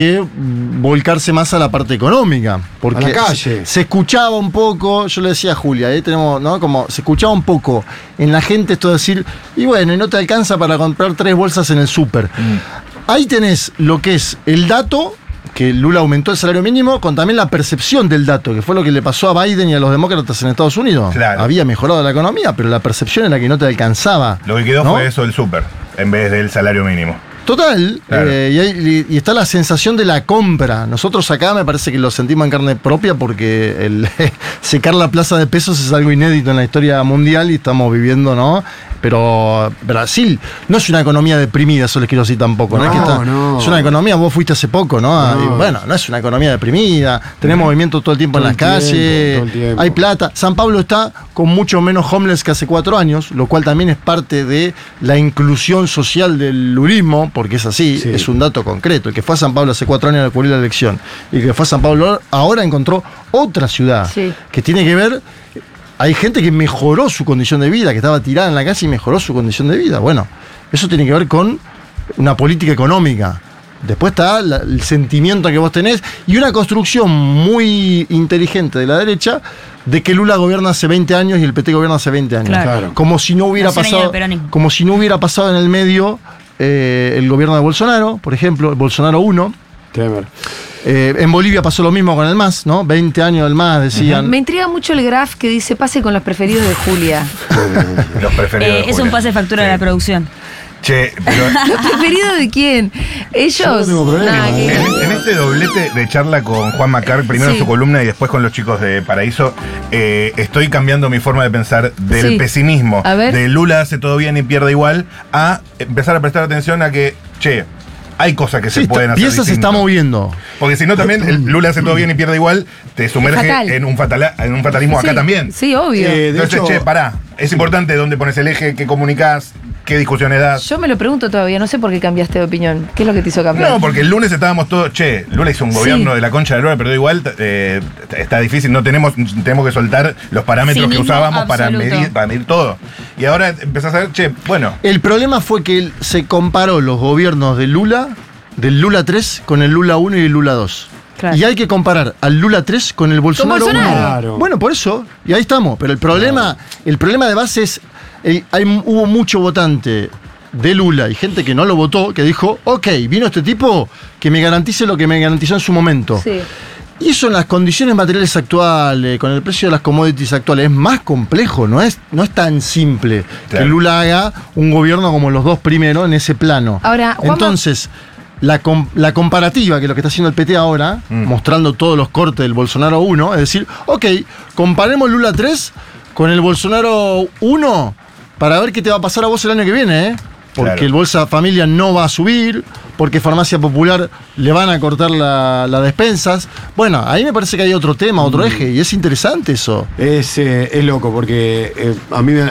que volcarse más a la parte económica. Porque a la calle. Se escuchaba un poco, yo le decía a Julia, tenemos, ¿no? Como se escuchaba un poco en la gente esto de decir, y bueno, y no te alcanza para comprar 3 bolsas en el súper. Ahí tenés lo que es el dato, que Lula aumentó el salario mínimo, con también la percepción del dato, que fue lo que le pasó a Biden y a los demócratas en Estados Unidos. Claro. Había mejorado la economía, pero la percepción era que no te alcanzaba. Lo que quedó ¿no? fue eso, el súper, en vez del salario mínimo. Total, Claro. y está la sensación de la compra. Nosotros acá me parece que lo sentimos en carne propia porque secar la plaza de pesos es algo inédito en la historia mundial y estamos viviendo, ¿no? Pero Brasil no es una economía deprimida, eso les quiero decir tampoco. No, no. Es una economía, vos fuiste hace poco, ¿no? No. Y bueno, no es una economía deprimida, tenemos movimiento todo el tiempo Todo en las calles, todo el tiempo. hay plata. San Pablo está con mucho menos homeless que hace 4 años, lo cual también es parte de la inclusión social del lulismo, porque es así, Sí. es un dato concreto. El que fue a San Pablo hace 4 años a cubrir la elección y el que fue a San Pablo ahora encontró otra ciudad Sí. que tiene que ver. Hay gente que mejoró su condición de vida, que estaba tirada en la calle y mejoró su condición de vida. Bueno, eso tiene que ver con una política económica. Después está el sentimiento que vos tenés y una construcción muy inteligente de la derecha de que Lula gobierna hace 20 años y el PT gobierna hace 20 años. Claro. Como si no hubiera Nació en el pasado, peronismo. como si no hubiera pasado en el medio el gobierno de Bolsonaro, por ejemplo, el Bolsonaro 1. Temer. En Bolivia pasó lo mismo con el MAS, ¿no? 20 años del MAS, decían. Me intriga mucho el graph que dice pase con los preferidos de Julia. Los preferidos. de Es un Julia. pase de factura Sí. de la producción. Che, pero ¿Los preferidos de quién? ¿Ellos? Yo no tengo problema, Nada, que- en este doblete de charla con Juan Macar, primero Sí. en su columna y después con los chicos de Paraíso, estoy cambiando mi forma de pensar del Sí. pesimismo, A ver. de Lula hace todo bien y pierde igual, a empezar a prestar atención a que, che, hay cosas que Sí, se pueden hacer pieza se está distinto. moviendo. Porque si no también el Lula hace todo bien y pierde igual, te sumerge fatal. en un fatalismo Sí, acá también. Sí, obvio. De Entonces, hecho- che, pará, es importante dónde pones el eje, qué comunicás, qué discusiones das. Yo me lo pregunto todavía, no sé por qué cambiaste de opinión. ¿Qué es lo que te hizo cambiar? No, porque el lunes estábamos todos, che, Lula hizo un Sí. gobierno de la concha de Lula, pero igual está difícil, tenemos que soltar los parámetros que Cinismo usábamos para absoluto. medir todo. Y ahora empezás a ver, che, bueno, El problema fue que se comparó los gobiernos de Lula, del Lula 3, con el Lula 1 y el Lula 2. Claro. Y hay que comparar al Lula 3 con el Bolsonaro 1. Bolsonaro. Claro. Bueno, por eso, y ahí estamos. Pero el problema de base es, hubo mucho votante de Lula y gente que no lo votó, que dijo, ok, vino este tipo que me garantice lo que me garantizó en su momento. Sí. Y eso en las condiciones materiales actuales, con el precio de las commodities actuales, es más complejo, no es tan simple Claro. que Lula haga un gobierno como los dos primeros en ese plano. Ahora, Juanma- Entonces, la comparativa, que es lo que está haciendo el PT ahora, mostrando todos los cortes del Bolsonaro 1, es decir, ok, comparemos Lula 3 con el Bolsonaro 1 para ver qué te va a pasar a vos el año que viene, ¿eh? Porque Claro. el Bolsa Familia no va a subir, porque Farmacia Popular le van a cortar las despensas. Bueno, ahí me parece que hay otro tema, otro eje, y es interesante eso. Es loco porque a mí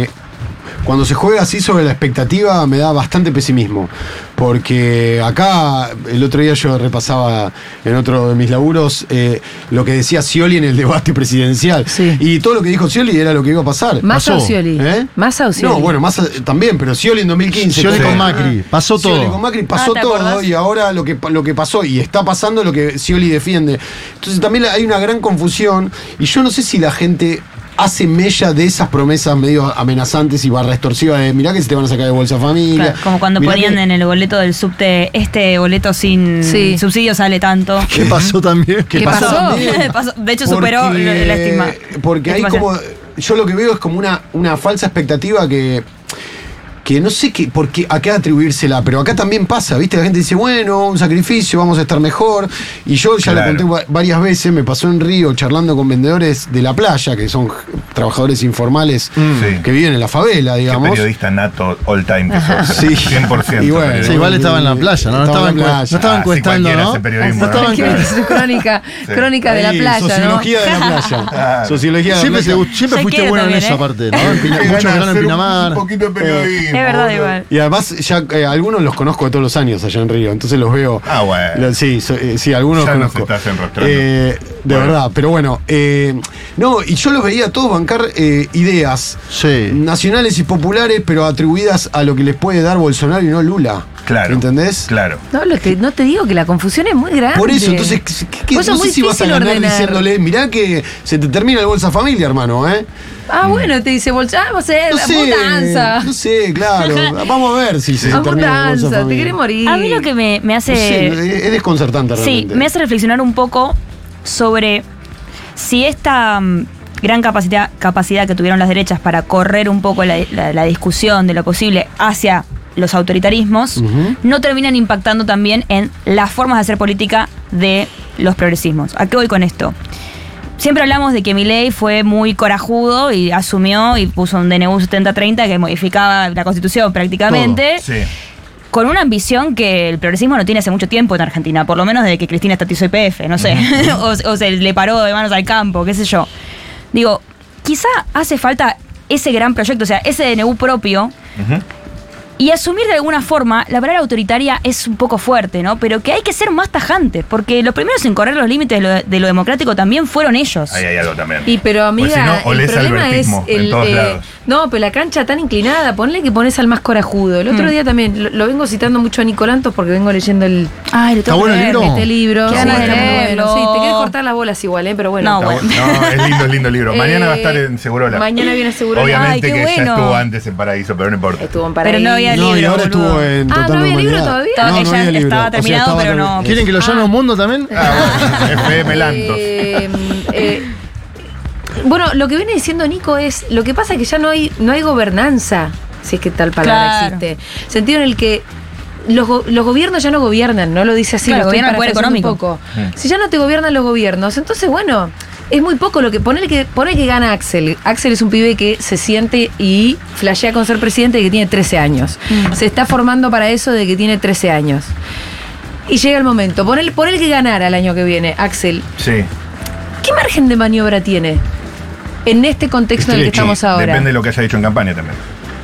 cuando se juega así sobre la expectativa me da bastante pesimismo. Porque acá, el otro día yo repasaba en otro de mis laburos lo que decía Scioli en el debate presidencial. Sí. Y todo lo que dijo Scioli era lo que iba a pasar. Massa o pasó, Scioli. ¿Eh? Massa o Scioli. No, bueno, Massa también, pero Scioli en 2015. Scioli Sí. con Macri, pasó Scioli con todo. Macri pasó ¿te todo acordás? y ahora lo que pasó y está pasando lo que Scioli defiende. Entonces también hay una gran confusión y yo no sé si la gente hace mella de esas promesas medio amenazantes y barra extorsivas de mirá que se te van a sacar de Bolsa Familia. Claro, como cuando mirá ponían que- en el boleto del subte, este boleto sin Sí. subsidio sale tanto. ¿Qué pasó también? ¿Qué pasó? también. Pasó- de hecho, superó la estima. Porque hay como. Yo lo que veo es como una falsa expectativa que no sé qué, porque a qué atribuírsela, pero acá también pasa, ¿viste? La gente dice, bueno, un sacrificio, vamos a estar mejor. Y yo ya Claro. lo conté varias veces, me pasó en Río charlando con vendedores de la playa, que son trabajadores informales Sí. que viven en la favela, qué digamos. periodista nato all time que sos. Sí. 100%. Y bueno, periodista. Sí, igual estaba en la playa, ¿no? No Estaba en la estaban, playa. no estaban Ah, sí, encuestando, cualquiera ¿no? hace periodismo, No estaban ¿Qué es su crónica? Sí. Crónica de la Ahí, playa, Sociología de la playa. Claro. Sociología de la Siempre, playa. siempre Se fuiste queda bueno en también, esa ¿eh? parte, ¿no? Qué Mucho ganas de verano en hacer Pinamar. un poquito de periodismo. Es verdad, boludo. igual. Y además, ya algunos los conozco de todos los años allá en Río, entonces los veo. Ah, bueno. Sí, sí, algunos Ya los nos conozco. estás enrostrando. De Bueno. verdad, pero bueno. No, y yo los veía a todos bancar ideas Sí. nacionales y populares, pero atribuidas a lo que les puede dar Bolsonaro y no Lula. Claro. ¿Entendés? Claro. No te digo que la confusión es muy grande. Por eso, entonces, Por eso no es muy sé si vas a difícil ganar ordenar. diciéndole, mirá que se te termina el Bolsa Familia, hermano, ¿eh? Bueno, te dice bolsa, vamos a hacer mudanza. No sé, claro. Vamos a ver si se termina el Bolsa Mudanza, te Familia. querés morir. A mí lo que me No hace... sé, es desconcertante Sí, realmente. me hace reflexionar un poco sobre si esta gran capacidad que tuvieron las derechas para correr un poco la discusión de lo posible hacia los autoritarismos, Ujú. no terminan impactando también en las formas de hacer política de los progresismos. ¿A qué voy con esto? Siempre hablamos de que Milei fue muy corajudo y asumió y puso un DNU 7030 que modificaba la Constitución prácticamente. Sí. Con una ambición que el progresismo no tiene hace mucho tiempo en Argentina, por lo menos desde que Cristina estatizó YPF, no sé, o se le paró de manos al campo, qué sé yo. Digo, quizá hace falta ese gran proyecto, o sea, ese DNU propio, Ujú. y asumir de alguna forma, la palabra autoritaria es un poco fuerte, ¿no? Pero que hay que ser más tajantes, porque los primeros en correr los límites de lo democrático también fueron ellos. Ahí hay algo también. Pero amiga, Pues si no, el olés problema es albertismo en todos lados. no, pero la cancha tan inclinada, ponle que pones al más corajudo. El otro día también lo vengo citando mucho a Nicolantos porque vengo leyendo Ay, lo ¿Está tengo bueno que el leer. libro? este libro. Qué Sí, ganas de está muy leerlo. bueno. Sí, te querés cortar las bolas igual, pero bueno. No, Está bueno. No, es lindo el libro. Mañana va a estar en Segurola. Mañana viene Segurola. Obviamente Ay, qué que ya bueno. estuvo antes en Paraíso, pero no importa. Estuvo en Pero Paraíso. no había No, y libro, ahora boludo. estuvo en Ah, Total ¿no había libro Normalidad. todavía? No, No, no ella había libro. estaba O sea, terminado, estaba pero no. terminado. ¿Quieren que lo llame un mundo también? Ah, bueno, FM Lantos. Bueno, lo que viene diciendo Nico es, lo que pasa es que ya no hay gobernanza, si es que tal palabra Claro. existe. Sentido en el que los gobiernos ya no gobiernan, no lo dice así, Claro, lo estoy gobierna el poder parafraseando un económico. poco. Si ya no te gobiernan los gobiernos, entonces bueno, es muy poco lo que poner que gana Axel. Axel es un pibe que se siente y flashea con ser presidente de que tiene 13 años. Se está formando para eso de que tiene 13 años. Y llega el momento, ponele que ganara el año que viene, Axel. Sí. ¿Qué margen de maniobra tiene en este contexto en el que Estrecho. estamos ahora? Depende de lo que haya dicho en campaña también.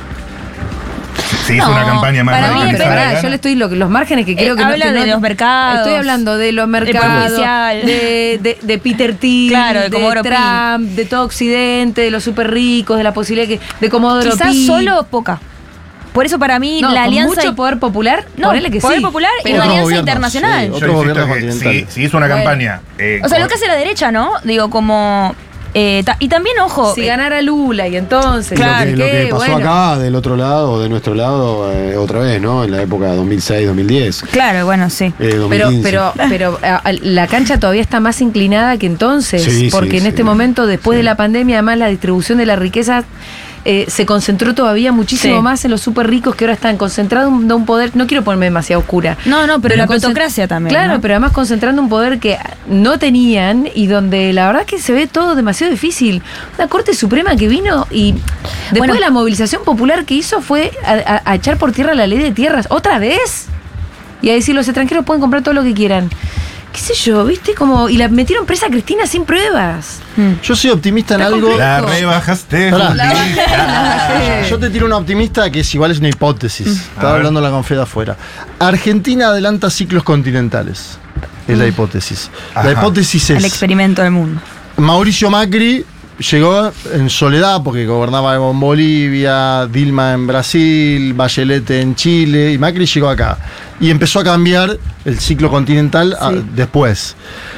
Si hizo No, una campaña más para mí radical, depende. gana. Yo le estoy los márgenes que creo que no. Habla que de no- los mercados, Estoy hablando de los del mercados, policial. de Peter Thiel, Claro, de de Comodoro Pi. Trump, de todo Occidente, de los súper ricos, de la posibilidad de Comodoro Quizás Pi. solo poca. Por eso para mí No, la con alianza... mucho poder popular, No, ponele que poder sí. popular y Pero una Otros alianza gobiernos, internacional. sí, Yo otros insisto gobiernos que continentales. si hizo una Bueno. campaña. O sea, lo que hace la derecha, ¿no? Digo, como... y también, ojo... si ganara Lula y entonces, Claro, Lo que pasó bueno. acá del otro lado, de nuestro lado, otra vez, ¿no? En la época 2006-2010. Claro, bueno, sí. 2015. Pero la cancha todavía está más inclinada que entonces, Sí, porque sí, en sí. este momento, después Sí. de la pandemia, además la distribución de la riqueza se concentró todavía muchísimo Sí. más en los súper ricos que ahora están concentrando un poder, no quiero ponerme demasiado oscura. No, pero la concent- plutocracia también. Claro, ¿no? pero además concentrando un poder que no tenían y donde la verdad que se ve todo demasiado difícil. Una Corte Suprema que vino y después Bueno. de la movilización popular que hizo fue a echar por tierra la ley de tierras. ¿Otra vez? Y a decir, los extranjeros pueden comprar todo lo que quieran. ¿Qué sé yo? ¿Viste? Como, y la metieron presa a Cristina sin pruebas. Yo soy optimista en Está algo. complejo. La rebajaste. Pará. Julita. Yo te tiro una optimista que es igual es una hipótesis. A Estaba ver. hablando la confeda afuera. Argentina adelanta ciclos continentales. Es la hipótesis. Ajá. La hipótesis El es experimento del mundo. Mauricio Macri llegó en soledad porque gobernaba en Bolivia, Dilma en Brasil, Bachelet en Chile, y Macri llegó acá. Y empezó a cambiar el ciclo continental después.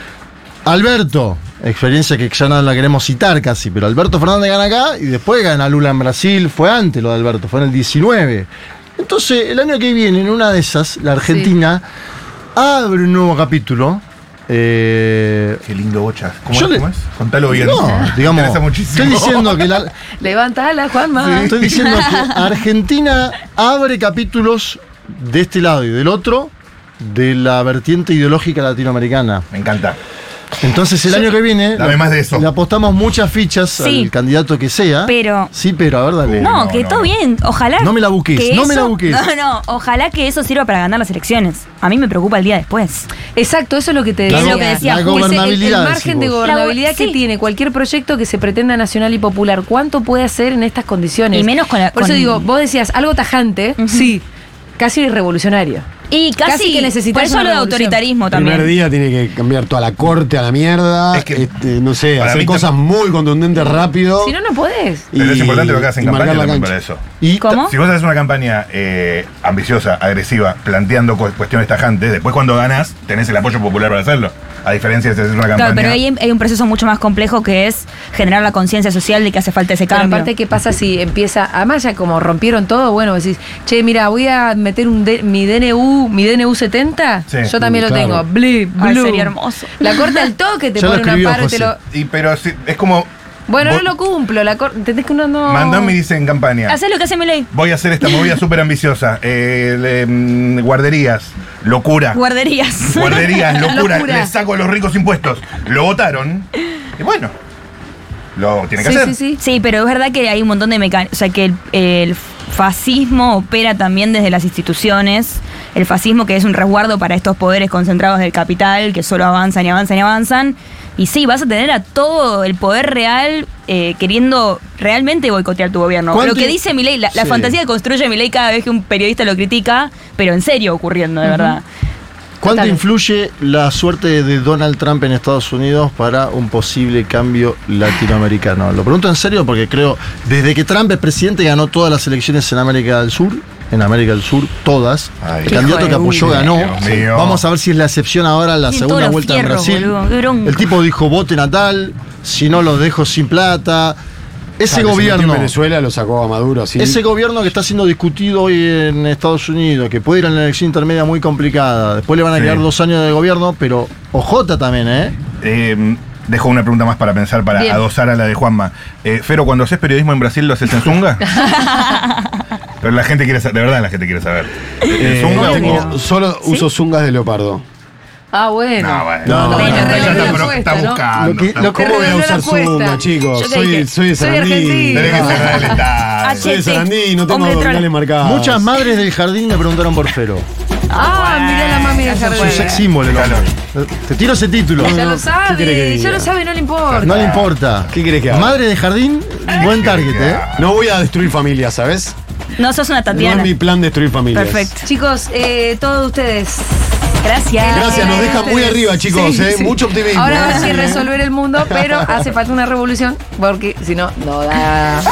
Alberto, experiencia que ya no la queremos citar casi, pero Alberto Fernández gana acá y después gana Lula en Brasil, fue antes lo de Alberto, fue en el 19. Entonces, el año que viene, en una de esas, la Argentina abre un nuevo capítulo. Qué lindo, Bocha. ¿Cómo, Yo es? le- ¿Cómo es? Contalo bien. No, Me digamos, interesa muchísimo. estoy diciendo que la, Levantala, Juanma. estoy diciendo que Argentina abre capítulos de este lado y del otro de la vertiente ideológica latinoamericana. Me encanta. Entonces el año que viene Dame más de eso. le apostamos muchas fichas Sí. al candidato que sea. Pero- Sí, pero a ver, dale. No, no, que no, todo no. bien. Ojalá. No me la buques, que no me la eso- buques. No, ojalá que eso sirva para ganar las elecciones. A mí me preocupa el día después. Exacto, eso es lo que te La decía. go- lo que decía la Juli, El gobernabilidad. margen de decís vos. gobernabilidad que Sí. tiene cualquier proyecto que se pretenda nacional y popular, ¿cuánto puede hacer en estas condiciones? Y menos con la- Por eso con- digo, vos decías algo tajante, sí, casi revolucionario. Y Casi que necesitas por eso una lo de revolución. autoritarismo El primer también. día tiene que cambiar toda la corte a la mierda. Es que, no sé, para hacer mí cosas muy contundentes rápido. Si no, no podés. Pero es importante lo que hacen y campaña marcar la también cancha. para eso. Y ¿Cómo? Si vos haces una campaña ambiciosa, agresiva, planteando cuestiones tajantes, después cuando ganás, tenés el apoyo popular para hacerlo. A diferencia de si haces una campaña. Claro, pero ahí hay un proceso mucho más complejo que es generar la conciencia social de que hace falta ese Pero cambio. aparte, ¿qué pasa si empieza? Además, ya como rompieron todo, bueno, decís, che, mira, voy a meter mi DNU 70. Sí. Yo también lo Claro. tengo. Blip, Ay, blue. sería hermoso. La corta al toque, te Ya lo pone un escribió amparo y te José. lo. Pero es como. Bueno, vos- no lo cumplo. ¿Entendés que uno no. Mandame y dice en campaña. Hacés lo que hace Milei. Voy a hacer esta movida súper ambiciosa. Guarderías, locura. Guarderías. Guarderías, locura. Locura. Le saco a los ricos impuestos. Lo votaron. Y bueno, lo tiene que Sí, hacer. sí, sí. Sí, pero es verdad que hay un montón de mecanismos. O sea, que el fascismo opera también desde las instituciones. El fascismo que es un resguardo para estos poderes concentrados del capital que solo avanzan y avanzan y avanzan. Y sí, vas a tener a todo el poder real queriendo realmente boicotear tu gobierno. ¿Cuánto- Lo que dice Milei, la Sí. fantasía que construye Milei cada vez que un periodista lo critica, pero en serio ocurriendo, de verdad. ¿cuánto Total. influye la suerte de Donald Trump en Estados Unidos para un posible cambio latinoamericano? Lo pregunto en serio porque creo, desde que Trump es presidente ganó todas las elecciones en América del Sur. En América del Sur, todas. Ay, El candidato que apoyó Dios ganó. mío. Vamos a ver si es la excepción ahora, la Tienen segunda todos los vuelta en fierros, Brasil. boludo, qué bronca. El tipo dijo, voten a tal, si no los dejo sin plata. Ese Que se metió gobierno... en Venezuela lo sacó a Maduro así. Ese gobierno que está siendo discutido hoy en Estados Unidos, que puede ir a una elección intermedia muy complicada, después le van a Sí. quedar 2 años de gobierno, pero ojota también, ¿eh? Dejo una pregunta más para pensar, para Bien. adosar a la de Juanma. Fero, cuando haces periodismo en Brasil, ¿lo haces en Zunga? Pero la gente quiere saber, de verdad la gente quiere saber. ¿En Zunga no o- tengo- solo uso zungas de leopardo. Ah, bueno. No, bueno. No, Bueno, ya re está, bien pero puesta, está ¿no? buscando. Lo que- está lo ¿Cómo buscando. voy a redobló la usar apuesta. zunga, chicos? Yo te dije, Soy de soy Sarandí. argentino. Tenés que ser del Estado. Soy de Sarandí, no tengo Hombre troll. abdominales marcados. Muchas madres del jardín me preguntaron por Fero. Ah, mirá la mami del Es un jardín. sex symbol el hombre. Te tiro ese título. Ya lo ¿qué querés que sabe, diga? ya lo sabe, no le importa. No le importa. ¿Qué querés que haga? Madre de jardín, buen target, ¿eh? No voy a destruir familias, ¿sabes? No sos una No Tatiana. es mi plan destruir familias. Perfecto. Chicos, todos ustedes. Gracias. Gracias, nos dejan muy arriba, chicos, Sí, sí. mucho optimismo. Ahora sí Sí, resolver el mundo, pero hace falta una revolución, porque si no, no da.